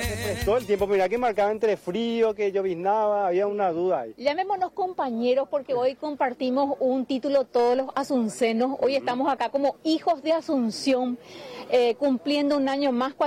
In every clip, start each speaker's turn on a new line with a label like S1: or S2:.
S1: Todo el tiempo, mira que marcaba entre frío, que lloviznaba, había una duda ahí.
S2: Llamémonos compañeros porque hoy compartimos un título todos los asuncenos. Hoy estamos acá como hijos de Asunción, cumpliendo un año más,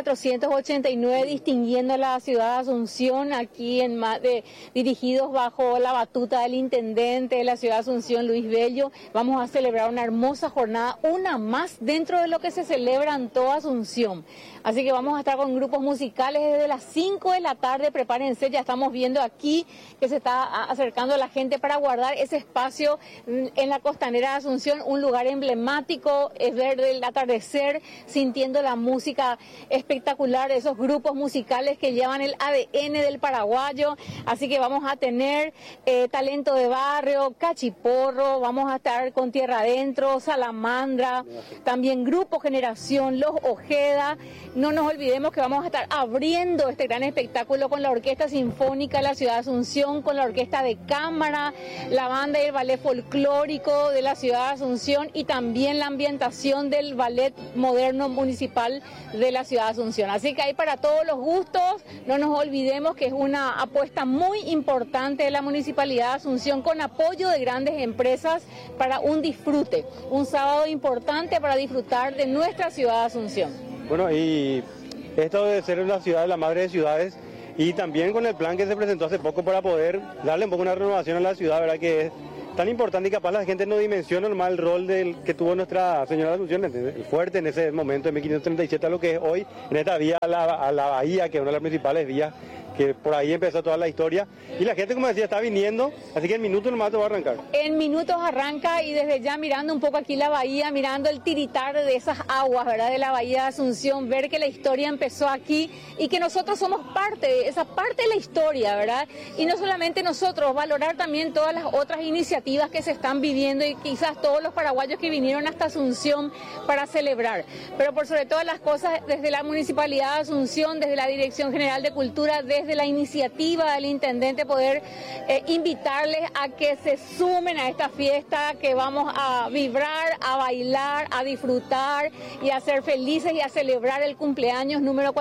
S2: 489, distinguiendo a la ciudad de Asunción, aquí dirigidos bajo la batuta del intendente de la ciudad de Asunción, Luis Bello. Vamos a celebrar una hermosa jornada, una más dentro de lo que se celebra en toda Asunción. Así que vamos a estar con grupos musicales desde las 5 de la tarde, prepárense, ya estamos viendo aquí que se está acercando la gente para guardar ese espacio en la costanera de Asunción, un lugar emblemático, es ver el atardecer, sintiendo la música espectacular de esos grupos musicales que llevan el ADN del paraguayo. Así que vamos a tener talento de barrio, cachiporro, vamos a estar con Tierra Adentro, Salamandra, también Grupo Generación, Los Ojeda. No nos olvidemos que vamos a estar abriendo este gran espectáculo con la Orquesta Sinfónica de la Ciudad de Asunción, con la Orquesta de Cámara, la banda y el ballet folclórico de la Ciudad de Asunción y también la ambientación del ballet moderno municipal de la Ciudad de Asunción. Así que hay para todos los gustos, no nos olvidemos que es una apuesta muy importante de la Municipalidad de Asunción con apoyo de grandes empresas para un disfrute, un sábado importante para disfrutar de nuestra Ciudad de Asunción.
S1: Bueno, y esto de ser una ciudad, la madre de ciudades, y también con el plan que se presentó hace poco para poder darle un poco una renovación a la ciudad, ¿verdad? Que es tan importante y capaz la gente no dimensiona nomás el rol que tuvo Nuestra Señora de Asunción, fuerte en ese momento de 1537 a lo que es hoy, en esta vía a la bahía, que es una de las principales vías, que por ahí empezó toda la historia, y la gente, como decía, está viniendo, así que en minutos nomás te va a arrancar.
S2: En minutos arranca, y desde ya mirando un poco aquí la bahía, mirando el tiritar de esas aguas, ¿verdad?, de la bahía de Asunción, ver que la historia empezó aquí y que nosotros somos parte de esa parte de la historia, ¿verdad? Y no solamente nosotros, valorar también todas las otras iniciativas que se están viviendo y quizás todos los paraguayos que vinieron hasta Asunción para celebrar, pero por sobre todas las cosas, desde la Municipalidad de Asunción, desde la Dirección General de Cultura, desde la iniciativa del intendente, poder invitarles a que se sumen a esta fiesta, que vamos a vibrar, a bailar, a disfrutar y a ser felices y a celebrar el cumpleaños número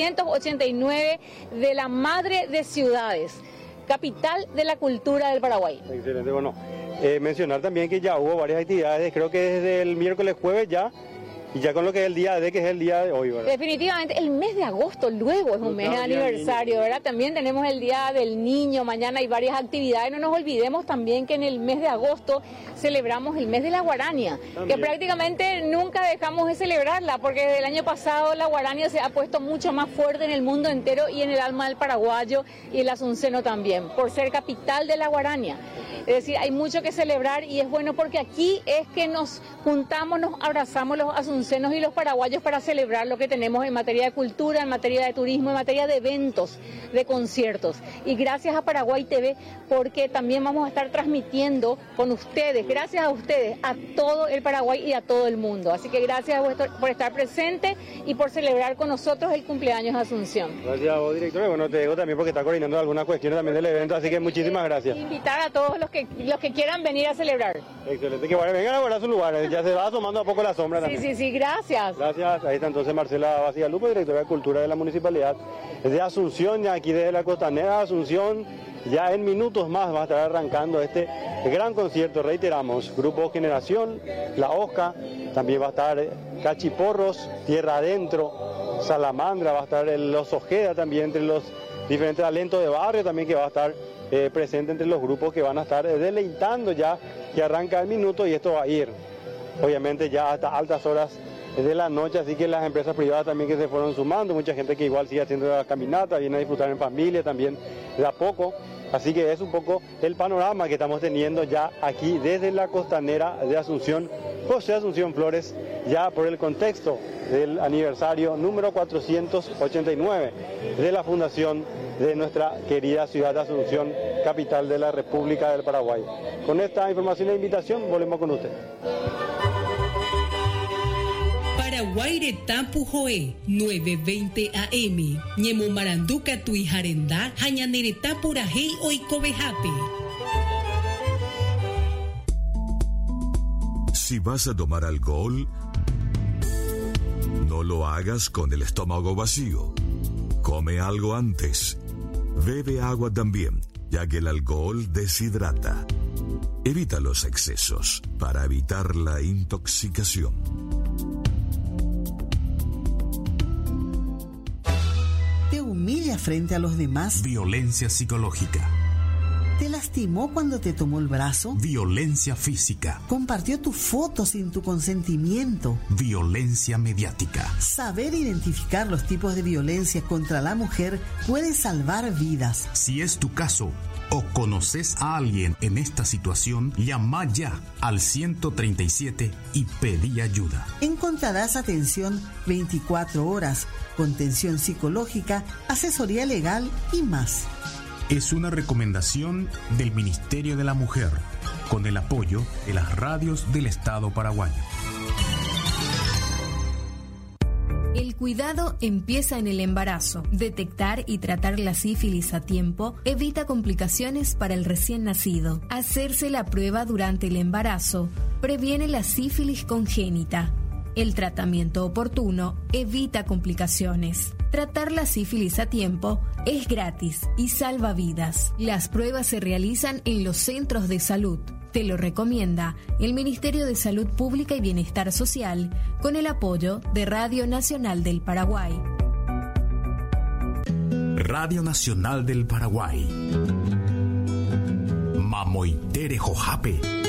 S2: 489 de la Madre de Ciudades, capital de la cultura del Paraguay.
S1: Excelente, bueno, mencionar también que ya hubo varias actividades, creo que desde el miércoles, jueves ya, y ya con lo que es el día de, que es el día de hoy, ¿verdad?
S2: Definitivamente, el mes de agosto luego es un mes de aniversario, ¿verdad? También tenemos el Día del Niño, mañana hay varias actividades. No nos olvidemos también que en el mes de agosto celebramos el mes de la guarania, que prácticamente nunca dejamos de celebrarla, porque desde el año pasado la guarania se ha puesto mucho más fuerte en el mundo entero y en el alma del paraguayo y el asunceno también, por ser capital de la guarania. Es decir, hay mucho que celebrar y es bueno porque aquí es que nos juntamos, nos abrazamos los asuncenos y los paraguayos para celebrar lo que tenemos en materia de cultura, en materia de turismo, en materia de eventos, de conciertos. Y gracias a Paraguay TV, porque también vamos a estar transmitiendo con ustedes, gracias a ustedes, a todo el Paraguay y a todo el mundo. Así que gracias por estar presente y por celebrar con nosotros el cumpleaños de Asunción.
S1: Gracias a vos, director. Bueno, te digo también porque está coordinando algunas cuestiones también del evento, así que muchísimas gracias.
S2: Invitar a todos los que quieran venir a celebrar.
S1: Excelente, que bueno, vengan a guardar sus lugares, ya se va asomando a poco la sombra también.
S2: Sí, gracias.
S1: Gracias, ahí está entonces Marcela Bacigalupo, directora de Cultura de la Municipalidad de Asunción, ya aquí desde la costanera de Asunción. Ya en minutos más va a estar arrancando este gran concierto, reiteramos, Grupo Generación, La Osca, también va a estar Cachiporros, Tierra Adentro, Salamandra, va a estar Los Ojeda también, entre los diferentes talentos de barrio también que va a estar presente entre los grupos que van a estar deleitando ya, que arranca el minuto y esto va a ir, obviamente ya hasta altas horas de la noche, así que las empresas privadas también que se fueron sumando, mucha gente que igual sigue haciendo la caminata, viene a disfrutar en familia también de a poco, así que es un poco el panorama que estamos teniendo ya aquí desde la costanera de Asunción, José Asunción Flores, ya por el contexto del aniversario número 489 de la fundación de nuestra querida ciudad de Asunción, capital de la República del Paraguay. Con esta información e invitación volvemos con usted.
S3: Paraguay Tampu Joe 9:20 AM. Ñemo Maranduca Tuijarendá, Jañanereta Purajei Oikobejape.
S4: Si vas a tomar alcohol, no lo hagas con el estómago vacío. Come algo antes. Bebe agua también, ya que el alcohol deshidrata. Evita los excesos para evitar la intoxicación.
S5: ¿Te humilla frente a los demás?
S6: Violencia psicológica.
S5: ¿Te lastimó cuando te tomó el brazo?
S6: Violencia física.
S5: ¿Compartió tu foto sin tu consentimiento?
S6: Violencia mediática.
S5: Saber identificar los tipos de violencia contra la mujer puede salvar vidas.
S6: Si es tu caso o conoces a alguien en esta situación, llama ya al 137 y pedí ayuda.
S5: Encontrarás atención 24 horas, contención psicológica, asesoría legal y más.
S6: Es una recomendación del Ministerio de la Mujer, con el apoyo de las radios del Estado paraguayo.
S7: El cuidado empieza en el embarazo. Detectar y tratar la sífilis a tiempo evita complicaciones para el recién nacido. Hacerse la prueba durante el embarazo previene la sífilis congénita. El tratamiento oportuno evita complicaciones. Tratar la sífilis a tiempo es gratis y salva vidas. Las pruebas se realizan en los centros de salud. Te lo recomienda el Ministerio de Salud Pública y Bienestar Social con el apoyo de Radio Nacional del Paraguay.
S6: Radio Nacional del Paraguay. Mamoitere Jojape.